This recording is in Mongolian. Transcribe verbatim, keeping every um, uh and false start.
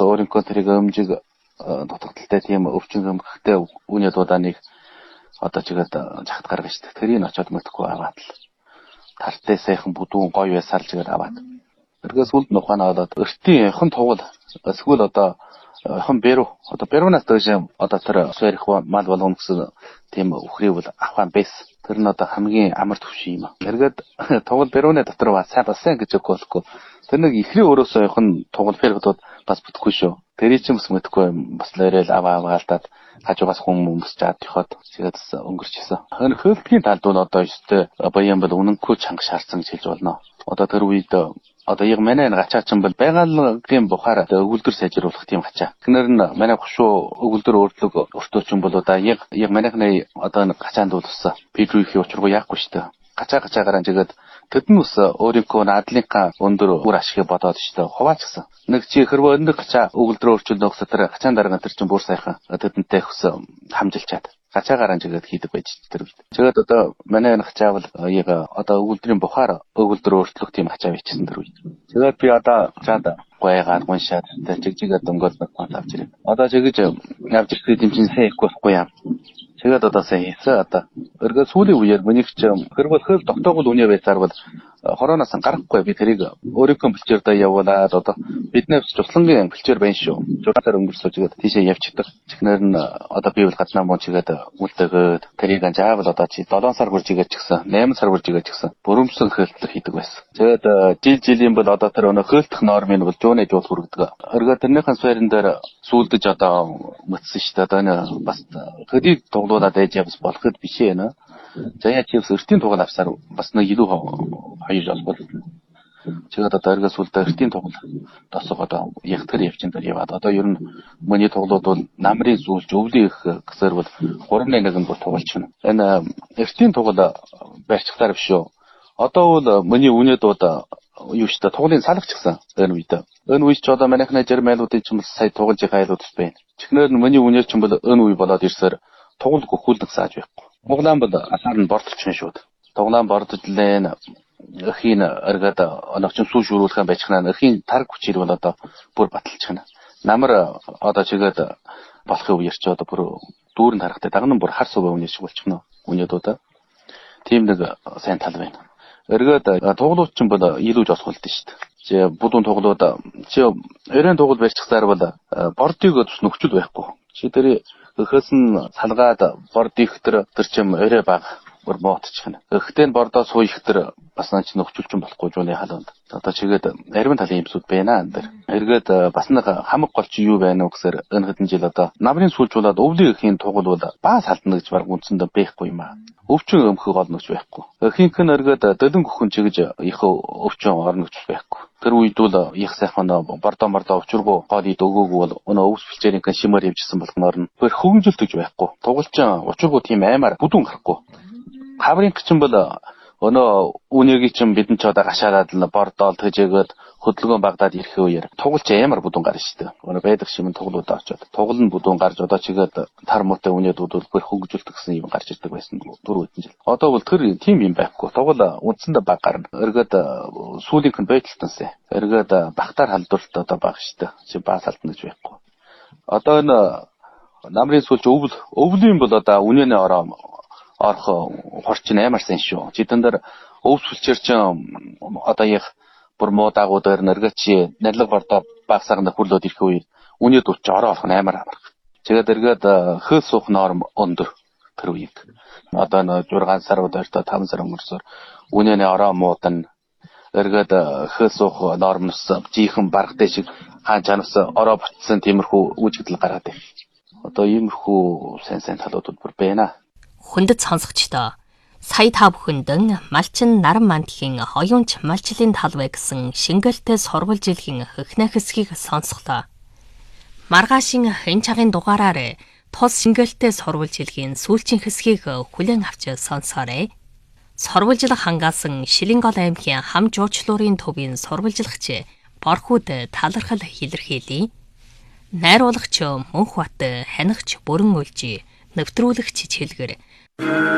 өөрийн контриг өмжиг дутагдaltaй тийм өвчин өмгөхтэй үүний дуудааныг одоо чигээд жахт гаргаж штэ. Тэрийг очиод мэдхгүй аваад л тартай сайхан бүдүүн гоё байсаар л чигээд аваад. Тэргээс үлд нуханаа одоо өртийн хон тугал эсвэл одоо хон бэрүү одоо бэрүүнаас дөөш одоо тэр сэрх мал болгоно гэсэн тийм үхрийг бол авах байс. Тэр нь одоо хамгийн амар төвшин юм. Эргээд тугал бэрүүнээ дотор ба сайн болсон гэж өгөхгүй. Тэр нэг ихрийн өрөөсөө хон тугал бэргүүд бас бүтэхгүй шүү. Тэрий ч юм бас мэдхгүй бас лээрэл аваа аваалтаад хажуугаас хүмүүс чаад төхөд тэгээд өнгөрчихсөн. Энэ хөлтгийн талд нь одоо өстэй баян бол үнэнгүй чанга шаарсан гэж хэлж болно. Одоо тэр үед одоо яг манай гачаачин бол байгалийн бухаар өгүүлдэр сайжруулах тийм гачаа. Тэнэр нь манай гушуу өгүүлдэр өөртлөг өртөөчин бол одоо яг яг манайхны одоо гачаанд болсон. Пидрүүхийн учиргүй яахгүй шүү дээ. Гачаа гачаагаар анжигээд тэдэн ус өөрийнхөө надлынхаа өндөр бүр ашиг бодоод шүү дээ. Хуваач гэсэн. Нэг чи хэрвээ өндөр гачаа өгүүлдэр өөрчилнө гэсэн тэр гачаан дарга тэр чинь бүр сайхан тэдэнтэй хөс хамжилчаад гачаагаар анжигээд хийдэг байж тэр үед. Тэгээд одоо манай гачаа бол яг одоо өгүүлдрийн бухаар өгүүлдэр өөрчлөх тийм гачаа бичсэн тэр үед. Тэгээд би одоо чад гойгаад гуншаад тэр жигжигээ дөнгөж авч ирээ. Одоо жигж явж ирэх юм чинь сайхгүй байхгүй яа. Тэгээд одоо сайн хийсэн одоо өргөө сүүлийн үеэр mëних ч хэрвээ хөл тогтоогол үнэ байцаар бол хороноос гарахгүй би тэрийг өөрийнхөө бэлчээр даа явуулаад одоо биднээс туслангийн бэлчээр байна шүү. Жураар өнгөрсөж тэгээд тийшээ явчихдаг. Чихнэр нь одоо би бол гаднаа муу чигээд үлдэгээд тэрийг анжаавал одоо чи долоон сар хүрж игээд чгсэн, найман сар хүрж игээд чгсэн. Бүрэмсэн хөлтөд хийдэг байсан. Тэгээд жил жилийн бол одоо тэр өнө хөлтөх нормын бол жууны жуул хүргэдэг. Өргөө тэрнийхэн суурин дээр сүүлдэж одоо мөцсөн шүү дээ. Одоо энэ бас хөдийг тоглуулаад ээж явс болоход биш ээ нэ. Заяа чивс өртийн тугал авсаар бас нэг илүү хоёр жолбол. Тэгээд одоо эргээс үлдээ өртийн тугал тосго одоо ягтгэр явчин дээр яваад одоо ер нь миний туглууд бол намрын зүйлж өвлийн их гэсээр бол гурван нэгэн бүр тугалчихна. Энэ өртийн тугал барьчихсаар биш үү. Одоо бол миний үнэдүүд юу ч та тугалын салгч гэсэн энэ үед. Энэ үед ч одоо манайхны жирмайлуудын ч юм сая тугалж хайлууд байна. Чихнэр нь миний үнээр ч юм бол энэ үе болоод ирсээр тугал гөхүүлдэг сааж байхгүй. Углаан бол асаар нь бордчихно шүү. Туглаан борддлээ эхийн эргээд оногч сүү шүүрүүлхэн байчихна. Эхийн тарг хүчээр бол одоо бүр баталчихна. Намар одоо чигээд болохын үеэр ч одоо бүр дүүрэн тарахтай дагнан бүр хар суваа үнэ шиг болчихно. Үнэдүүд. Тийм нэг сайн тал байна. Эргээд туглууд ч бол илүү жолох болдсон шүү дээ. Чи будуун туглууд чи өрөөнд тугал барьчихсаар бол бордыг тус нөхцөл байхгүй. Чи тэр өхөөс нь салгаад борд их тэр тэр чим өрөө баг бүр моотчихна. Өгтэн бордоо суу их тэр бас наач нөхцөлчин болохгүй жууны халуунд. Одоо чигээд арвин талын юмсууд байна энэ дэр. Эргээд бас нэг хамаг гол чи юу байна вэ гэхээр энэ хэдэн жил одоо намрын сүүлжуулаад өвлийн эхийн тугал бол баас халтна гэж баг үндсэндээ байхгүй юм аа. Өвчин өмхөг олногч байхгүй. Эхийнх нь эргээд дөлөн гөхөн чигж их өвчин орногч байхгүй. Тэр үед бол их сайхан бордоо мордоо өвчргөө гол ид өгөөгүй бол өнөө өвс бэлчээрийн шимээр явжсэн болгоноор нь тэр хөвгөлжөлт гэж байхгүй. Тугалчин учиргүй тийм аймаар бүдүүн гарахгүй. Хаврын гिचэн бол өнөө үнэгийн чинь бидэн ч одоо гашаараад л бордоол тэжээгээд хөдөлгөөн багдаад ирэх үеэр тугалч амар бүдүүн гарна шүү дээ. Өнөө байдаг шимэн туглуудаа очоод тугал нь бүдүүн гарч одоо чигээд тар муутай үнэдүүд бол бүр хөвгөлжөлт гэсэн юм гарч ирдэг байсан дөрөв хэдэн жил. Одоо бол тэр тийм юм байхгүй. Тугал үндсэндээ баг гарна. Эргээд сүүлийнх нь байдлтансан. Эргээд багтаар халдварт одоо баг шүү дээ. Чи баас алдна гэж байхгүй. Одоо энэ намрын сүүлч өвл өвлийн бол одоо үнэнээ ороо орох хорчин амар сайн шүү. Жидэн дээр өвс бүлчээр чинь одоо яг бүр муу дагуудаар нэргээ чи нарилга бордоо багсаагна хүрлөөд ирэх үе үнэ дурч ороо орох амар амар. Тэгээд эргээд хөл суух норм өндөр тэр үед. Одоо нэг шесть сар удаартай таван сар өнгөрсөөр үнэнээ ороо муудан эргээд хөл суух нормоос жихэн баргатай шиг хаан чанаас ороо ботсон тиймэрхүү үүсгэл гараад байна. Одоо иймэрхүү сайн сайн талууд бүр байна. Хүндэт сонсогчдоо сая та бүхэндэн малчин наран мандхийн оюунч малчлалын талбай гэсэн шингэлтэй сурвалж илгийн хөхнэ хэсгийг сонсголоо. Маргаашийн хэн чагийн дугаараар тус шингэлтэй сурвалж илгийн сүүлчийн хэсгийг хүлээн авч сонсоорой. Сурвалжлах хангаасан Шилэнгол аймгийн хам жуучлуурын төвийн сурвалжлагч Борхууд талархал илэрхийлье. Найруулагч Мөнхбат ханигч бүрэн үлжи нэвтрүүлэгч Чилгэр